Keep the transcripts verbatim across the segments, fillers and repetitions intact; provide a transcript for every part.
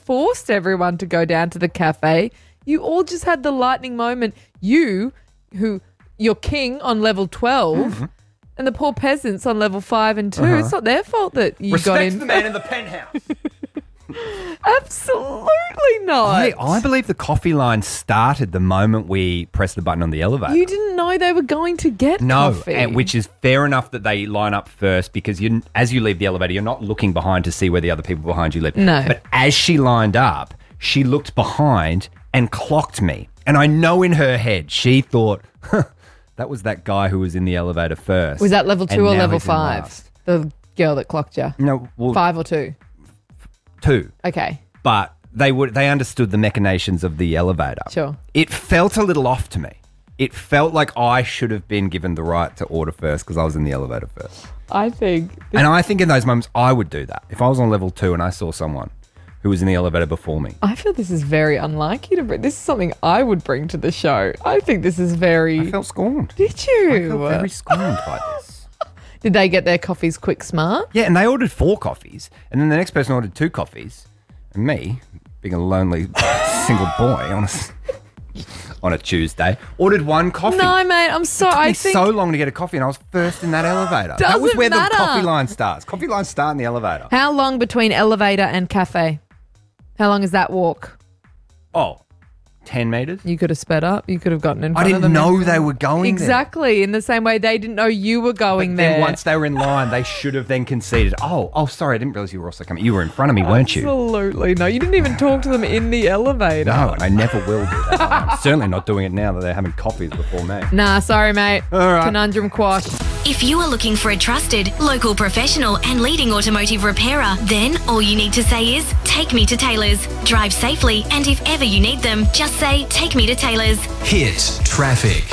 forced everyone to go down to the cafe. You all just had the lightning moment. You, who you're king on level twelve, mm-hmm. and the poor peasants on level five and two. Uh-huh. It's not their fault that you Respect got in. Respect the man in the penthouse. Absolutely not. I, I believe the coffee line started the moment we pressed the button on the elevator. You didn't know they were going to get no, coffee. No, which is fair enough that they line up first because you, as you leave the elevator, you're not looking behind to see where the other people behind you live. No. But as she lined up, she looked behind and clocked me. And I know in her head she thought, huh, that was that guy who was in the elevator first. Was that level two or level he's in five? last. The girl that clocked you? No. Well, five or two? Two. Okay. But they would they understood the machinations of the elevator. Sure. It felt a little off to me. It felt like I should have been given the right to order first because I was in the elevator first. I think... And I think in those moments I would do that. If I was on level two and I saw someone who was in the elevator before me. I feel this is very unlike you to bring. This is something I would bring to the show. I think this is very... I felt scorned. Did you? I felt very scorned by this. Did they get their coffees quick smart? Yeah, and they ordered four coffees. And then the next person ordered two coffees. And me, being a lonely single boy on a, on a Tuesday, ordered one coffee. No, mate, I'm sorry. It took me I think so long to get a coffee and I was first in that elevator. That was Doesn't where matter. the coffee line starts. Coffee lines start in the elevator. How long between elevator and cafe? How long is that walk? Oh, ten metres? You could have sped up. You could have gotten in I front of didn't them. know they were going Exactly. there. In the same way they didn't know you were going But there. then once they were in line, they should have then conceded. Oh, oh, sorry, I didn't realise you were also coming. You were in front of me, weren't you? Absolutely no. You didn't even talk to them in the elevator. No, I never will do that. I'm certainly not doing it now that they're having coffees before me. Nah, sorry, mate. All right. Conundrum quash. If you are looking for a trusted, local professional and leading automotive repairer, then all you need to say is, take me to Taylor's. Drive safely, and if ever you need them, just say, take me to Taylor's. Hit traffic.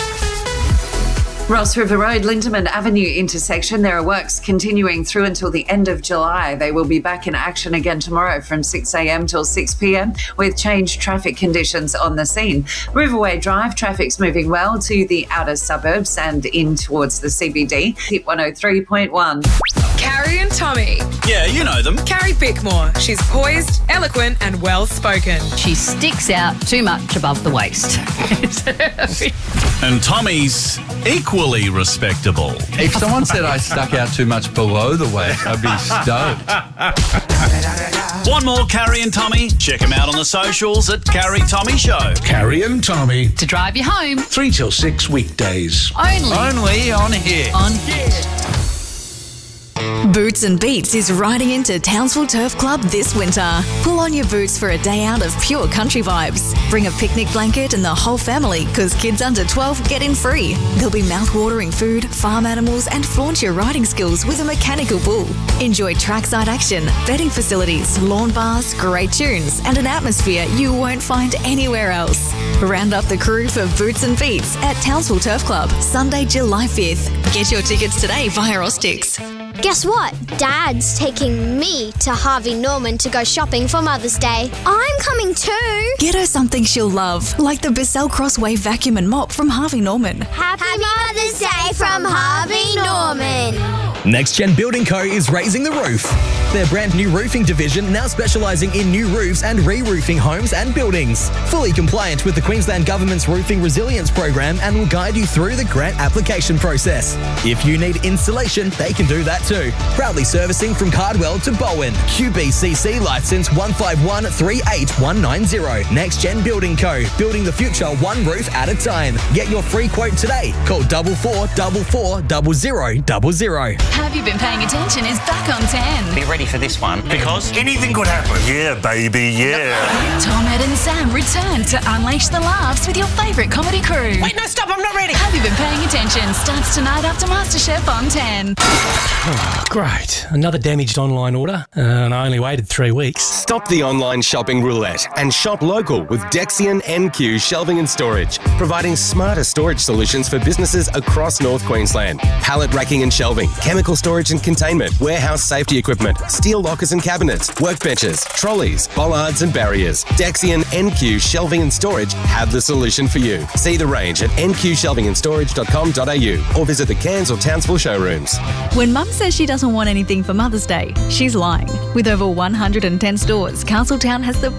Ross River Road, Lindeman Avenue intersection. There are works continuing through until the end of July. They will be back in action again tomorrow from six a.m. till six p.m. with changed traffic conditions on the scene. Riverway Drive, traffic's moving well to the outer suburbs and in towards the C B D. Hit one oh three point one. Carrie and Tommy. Yeah, you know them. Carrie Bickmore. She's poised, eloquent and well-spoken. She sticks out too much above the waist. And Tommy's equally respectable. If someone said I stuck out too much below the waist, I'd be stoked. Want more Carrie and Tommy? Check them out on the socials at Carrie Tommy Show. Carrie and Tommy. To drive you home. Three till six weekdays. Only. Only on here. On here. Boots and Beats is riding into Townsville Turf Club this winter. Pull on your boots for a day out of pure country vibes. Bring a picnic blanket and the whole family, because kids under twelve get in free. There'll be mouth-watering food, farm animals and flaunt your riding skills with a mechanical bull. Enjoy trackside action, bedding facilities, lawn bars, great tunes and an atmosphere you won't find anywhere else. Round up the crew for Boots and Beats at Townsville Turf Club, Sunday, July fifth. Get your tickets today via Austix. Guess what? Dad's taking me to Harvey Norman to go shopping for Mother's Day. I'm coming too. Get her something she'll love, like the Bissell Crosswave vacuum and mop from Harvey Norman. Happy, Happy Mother's Day from Harvey Norman. Next Gen Building Co. is raising the roof. Their brand new roofing division now specialising in new roofs and re-roofing homes and buildings. Fully compliant with the Queensland Government's Roofing Resilience Program and will guide you through the grant application process. If you need installation, they can do that too. Proudly servicing from Cardwell to Bowen. Q B C C licence one five one three eight one nine zero. Next Gen Building Co. Building the future one roof at a time. Get your free quote today. Call double four double four double zero double zero. Have You Been Paying Attention is back on ten. Be ready for this one, because anything could happen. Yeah, baby, yeah. Tom, Ed and Sam return to unleash the laughs with your favourite comedy crew. Wait, no, stop, I'm not ready. Have You Been Paying Attention starts tonight after MasterChef on ten. Oh, great. Another damaged online order, uh, and I only waited three weeks. Stop the online shopping roulette and shop local with Dexian N Q Shelving and Storage, providing smarter storage solutions for businesses across North Queensland. Pallet racking and shelving, chemical storage and containment, warehouse safety equipment, steel lockers and cabinets, workbenches, trolleys, bollards and barriers. Dexian N Q Shelving and Storage have the solution for you. See the range at n q shelving and storage dot com dot a u or visit the Cairns or Townsville showrooms. When Mum says she doesn't want anything for Mother's Day, she's lying. With over one hundred ten stores, Castletown has the